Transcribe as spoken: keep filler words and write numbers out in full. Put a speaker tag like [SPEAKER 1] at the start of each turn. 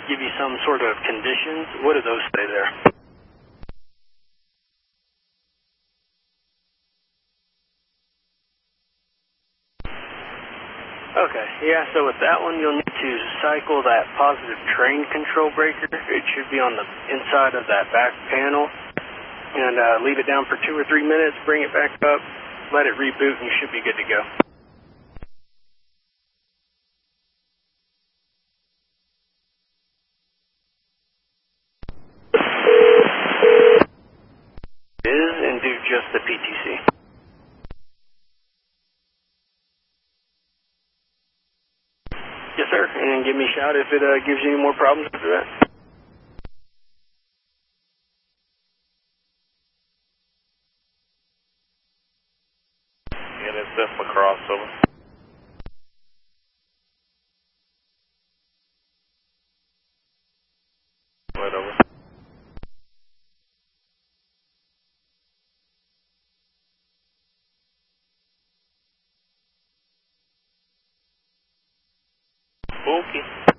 [SPEAKER 1] give you some sort of conditions. What do those say there? Okay, yeah, so with that one, you'll need to cycle that positive train control breaker. It should be on the inside of that back panel. And uh, leave it down for two or three minutes, bring it back up, let it reboot, and you should be good to go. Is and do just the P T C. Yes, sir, and give me a shout if it uh, gives you any more problems after that.
[SPEAKER 2] Yeah, that's definitely crossover. Right over. Okay.